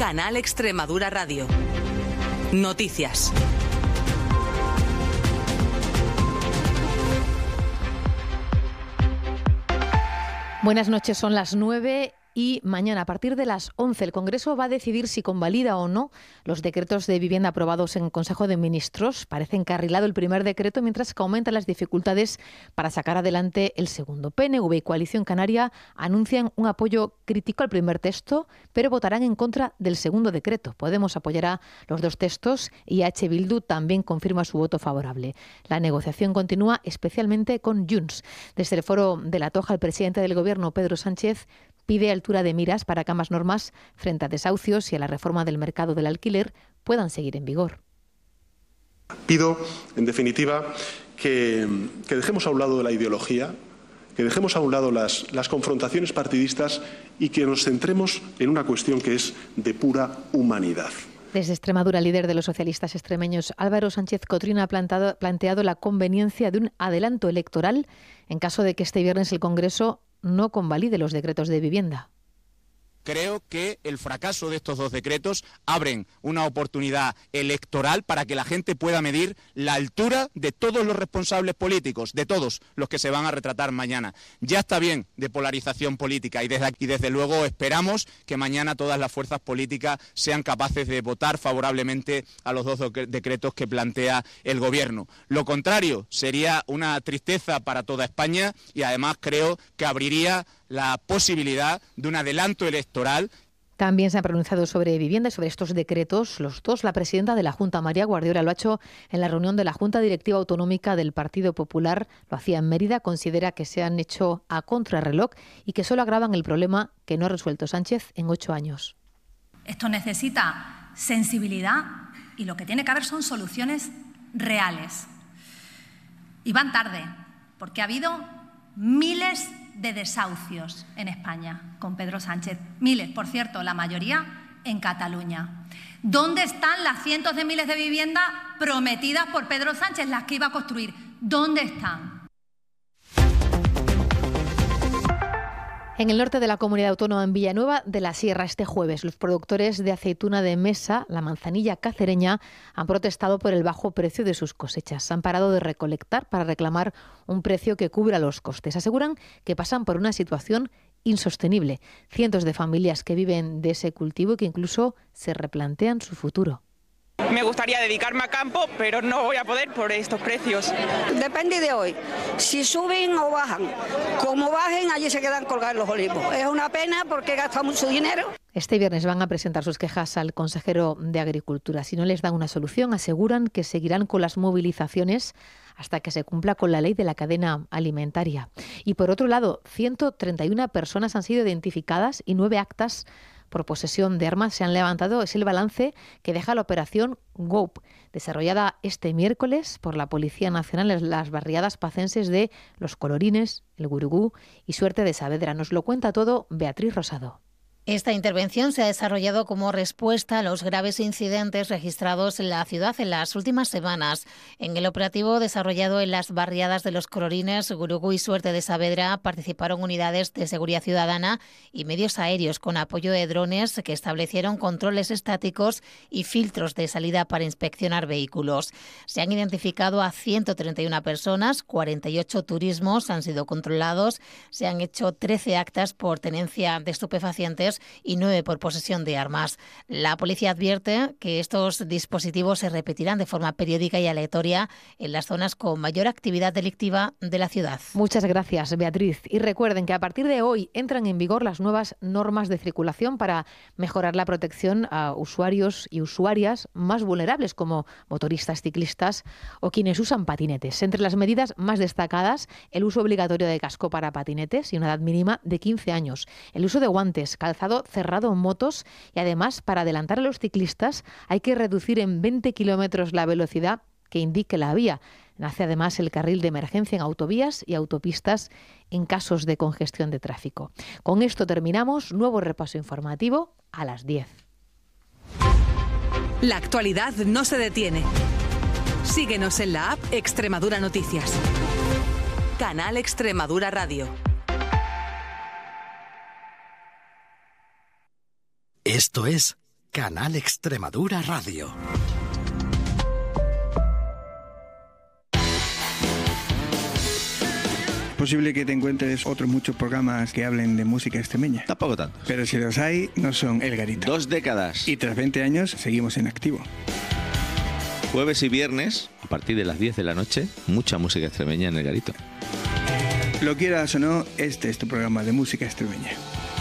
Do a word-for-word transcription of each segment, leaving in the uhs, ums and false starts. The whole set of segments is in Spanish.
Canal Extremadura Radio. Noticias. Buenas noches, son las nueve y mañana a partir de las once el Congreso va a decidir si convalida o no los decretos de vivienda aprobados en Consejo de Ministros. Parece encarrilado el primer decreto, mientras que aumentan las dificultades para sacar adelante el segundo. P N V y Coalición Canaria anuncian un apoyo crítico al primer texto, pero votarán en contra del segundo decreto. Podemos apoyará los dos textos y H. Bildu también confirma su voto favorable. La negociación continúa especialmente con Junts. Desde el Foro de la Toja, el presidente del Gobierno, Pedro Sánchez, pide altura de miras para que ambas normas, frente a desahucios y a la reforma del mercado del alquiler, puedan seguir en vigor. Pido, en definitiva, que, que dejemos a un lado la ideología, que dejemos a un lado las, las confrontaciones partidistas y que nos centremos en una cuestión que es de pura humanidad. Desde Extremadura, el líder de los socialistas extremeños, Álvaro Sánchez Cotrina, ha plantado, planteado la conveniencia de un adelanto electoral en caso de que este viernes el Congreso no convalide los decretos de vivienda. Creo que el fracaso de estos dos decretos abren una oportunidad electoral para que la gente pueda medir la altura de todos los responsables políticos, de todos los que se van a retratar mañana. Ya está bien de polarización política y desde aquí, desde luego, esperamos que mañana todas las fuerzas políticas sean capaces de votar favorablemente a los dos decretos que plantea el Gobierno. Lo contrario sería una tristeza para toda España y además creo que abriría la posibilidad de un adelanto electoral. También se han pronunciado sobre vivienda y sobre estos decretos los dos. La presidenta de la Junta, María Guardiola, lo ha hecho en la reunión de la Junta Directiva Autonómica del Partido Popular. Lo hacía en Mérida. Considera que se han hecho a contrarreloj y que solo agravan el problema que no ha resuelto Sánchez en ocho años. Esto necesita sensibilidad y lo que tiene que haber son soluciones reales. Y van tarde, porque ha habido miles de desahucios en España con Pedro Sánchez. Miles, por cierto, la mayoría en Cataluña. ¿Dónde están las cientos de miles de viviendas prometidas por Pedro Sánchez, las que iba a construir? ¿Dónde están? En el norte de la comunidad autónoma, en Villanueva de la Sierra, este jueves, los productores de aceituna de mesa, la manzanilla cacereña, han protestado por el bajo precio de sus cosechas. Se han parado de recolectar para reclamar un precio que cubra los costes. Aseguran que pasan por una situación insostenible. Cientos de familias que viven de ese cultivo y que incluso se replantean su futuro. Me gustaría dedicarme a campo, pero no voy a poder por estos precios. Depende de hoy, si suben o bajan. Como bajen, allí se quedan colgados los olivos. Es una pena porque gasta mucho dinero. Este viernes van a presentar sus quejas al consejero de Agricultura. Si no les dan una solución, aseguran que seguirán con las movilizaciones hasta que se cumpla con la ley de la cadena alimentaria. Y por otro lado, ciento treinta y una personas han sido identificadas y nueve actas por posesión de armas se han levantado. Es el balance que deja la operación GOP, desarrollada este miércoles por la Policía Nacional en las barriadas pacenses de Los Colorines, El Gurugú y Suerte de Saavedra. Nos lo cuenta todo Beatriz Rosado. Esta intervención se ha desarrollado como respuesta a los graves incidentes registrados en la ciudad en las últimas semanas. En el operativo desarrollado en las barriadas de Los Colorines, Gurugú y Suerte de Saavedra participaron unidades de seguridad ciudadana y medios aéreos con apoyo de drones que establecieron controles estáticos y filtros de salida para inspeccionar vehículos. Se han identificado a ciento treinta y una personas, cuarenta y ocho turismos han sido controlados, se han hecho trece actas por tenencia de estupefacientes y nueve por posesión de armas. La policía advierte que estos dispositivos se repetirán de forma periódica y aleatoria en las zonas con mayor actividad delictiva de la ciudad. Muchas gracias, Beatriz. Y recuerden que a partir de hoy entran en vigor las nuevas normas de circulación para mejorar la protección a usuarios y usuarias más vulnerables, como motoristas, ciclistas o quienes usan patinetes. Entre las medidas más destacadas, el uso obligatorio de casco para patinetes y una edad mínima de quince años. El uso de guantes, calzado cerrado en motos y además, para adelantar a los ciclistas, hay que reducir en veinte kilómetros la velocidad que indique la vía. Nace además el carril de emergencia en autovías y autopistas en casos de congestión de tráfico. Con esto terminamos. Nuevo repaso informativo a las diez. La actualidad no se detiene. Síguenos en la app Extremadura Noticias. Canal Extremadura Radio. Esto es Canal Extremadura Radio. Es posible que te encuentres otros muchos programas que hablen de música extremeña. Tampoco tanto. Pero si los hay, no son El Garito. Dos décadas. Y tras veinte años, seguimos en activo. Jueves y viernes, a partir de las diez de la noche, mucha música extremeña en El Garito. Lo quieras o no, este es tu programa de música extremeña.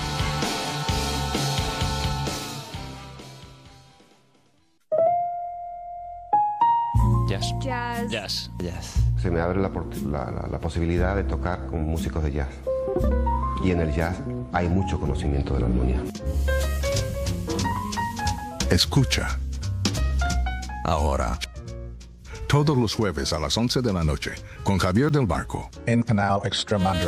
Jazz. Jazz. Jazz. Jazz. Se me abre la, la, la, la posibilidad de tocar con músicos de jazz. Y en el jazz hay mucho conocimiento de la armonía. Escucha. Ahora. Todos los jueves a las once de la noche, con Javier del Barco. En Canal Extremadura.